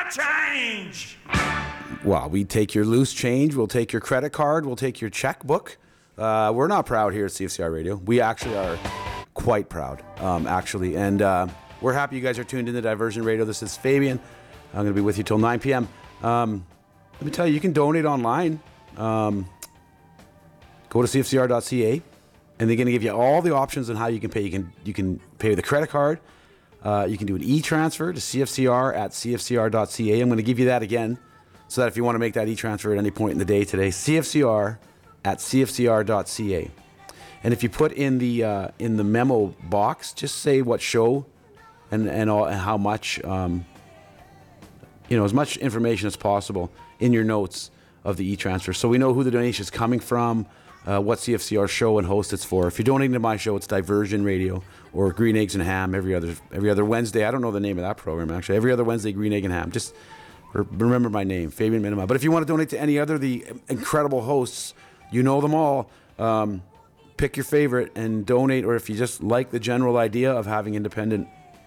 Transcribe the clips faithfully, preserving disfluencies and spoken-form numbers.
change. Well, we take your loose change. We'll take your credit card. We'll take your checkbook. Uh, we're not proud here at C F C R Radio. We actually are quite proud, um, actually. And uh, we're happy you guys are tuned into Diversion Radio. This is Fabian. I'm going to be with you till nine p.m. Um, let me tell you, you can donate online. Um, go to C F C R dot C A, and they're going to give you all the options on how you can pay. You can you can pay with a credit card. Uh, you can do an e-transfer to C F C R at C F C R dot C A. I'm going to give you that again, so that if you want to make that e-transfer at any point in the day today, C F C R at C F C R dot C A. And if you put in the uh, in the memo box, just say what show and and, all, and how much, um, you know, as much information as possible in your notes of the e-transfer, so we know who the donation is coming from, uh, what C F C R show and host it's for. If you're donating to my show, it's Diversion Radio or Green Eggs and Ham every other every other Wednesday. I don't know the name of that program actually. Every other Wednesday, Green Egg and Ham. Just remember my name, Fabian Minima. But if you want to donate to any other of the incredible hosts, you know them all. Um, pick your favorite and donate, or if you just like the general idea of having independent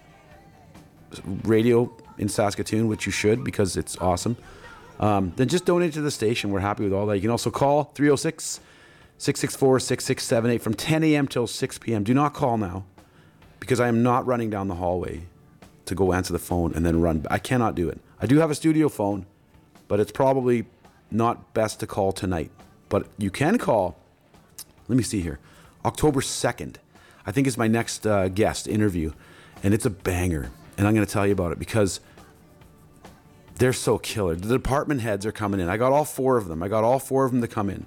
radio in Saskatoon, which you should because it's awesome, um, then just donate to the station. We're happy with all that. You can also call three oh six, six six four, six six seven eight from ten a.m. till six p.m. Do not call now because I am not running down the hallway to go answer the phone and then run. I cannot do it. I do have a studio phone, but it's probably not best to call tonight. But you can call, let me see here, October second, I think is my next uh, guest interview, and it's a banger, and I'm going to tell you about it because they're so killer. The department heads are coming in. I got all four of them. I got all four of them to come in.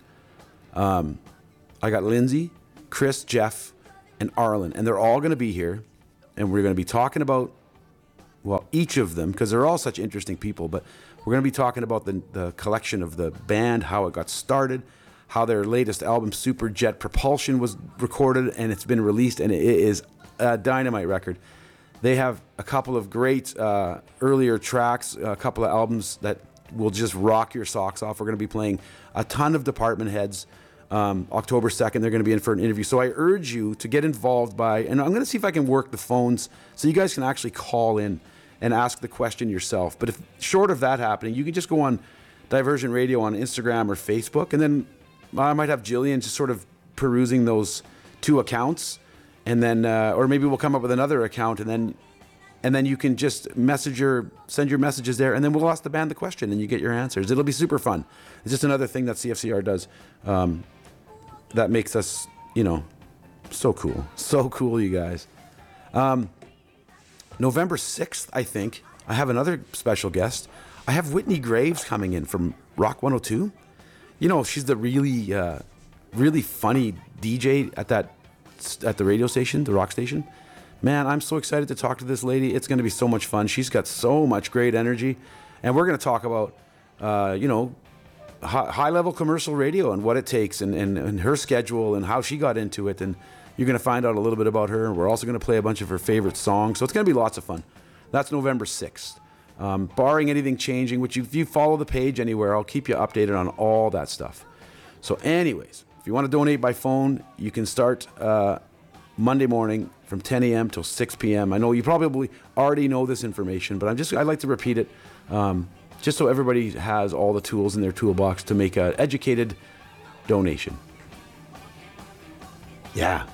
Um, I got Lindsay, Chris, Jeff, and Arlen, and they're all going to be here, and we're going to be talking about, well, each of them, because they're all such interesting people, but we're going to be talking about the, the collection of the band, how it got started, how their latest album, Super Jet Propulsion, was recorded, and it's been released, and it is a dynamite record. They have a couple of great uh, earlier tracks, a couple of albums that will just rock your socks off. We're going to be playing a ton of department heads. Um, October second, they're going to be in for an interview. So I urge you to get involved by, and I'm going to see if I can work the phones so you guys can actually call in and ask the question yourself. But if short of that happening, you can just go on Diversion Radio on Instagram or Facebook, and then I might have Jillian just sort of perusing those two accounts, and then, uh, or maybe we'll come up with another account, and then, and then you can just message your, send your messages there, and then we'll ask the band the question, and you get your answers. It'll be super fun. It's just another thing that C F C R does um, that makes us, you know, so cool, so cool, you guys. Um, November sixth, I think, I have another special guest. I have Whitney Graves coming in from Rock one oh two. You know, she's the really, uh, really funny D J at that, at the radio station, the rock station. Man, I'm so excited to talk to this lady. It's going to be so much fun. She's got so much great energy. And we're going to talk about, uh, you know, high, high-level commercial radio and what it takes and, and, and her schedule and how she got into it. And you're going to find out a little bit about her. We're also going to play a bunch of her favorite songs. So it's going to be lots of fun. That's November sixth. Um, barring anything changing, which if you follow the page anywhere, I'll keep you updated on all that stuff. So anyways, if you want to donate by phone, you can start uh, Monday morning from ten a.m. till six p.m. I know you probably already know this information, but I'm just, I like to repeat it um, just so everybody has all the tools in their toolbox to make an educated donation. Yeah.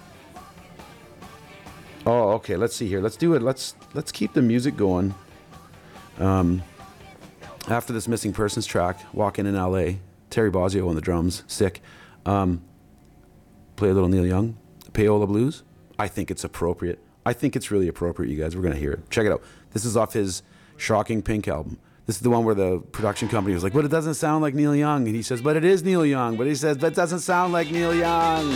Oh, okay. Let's see here. Let's do it. Let's let's keep the music going. Um, after this Missing Persons track, Walking in L A, Terry Bozzio on the drums, sick. Um, play a little Neil Young, Payola Blues. I think it's appropriate. I think it's really appropriate, you guys. We're going to hear it. Check it out. This is off his Shocking Pink album. This is the one where the production company was like, but it doesn't sound like Neil Young. And he says, but it is Neil Young. But he says, but it doesn't sound like Neil Young.